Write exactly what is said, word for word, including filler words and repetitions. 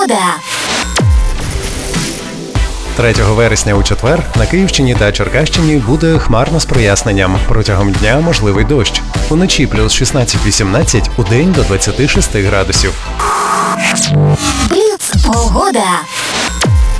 погода. третього вересня у четвер на Київщині та Черкащині буде хмарно з проясненням. Протягом дня можливий дощ. Уночі плюс шістнадцять-вісімнадцять, удень до двадцяти шести градусів. Бліц погода.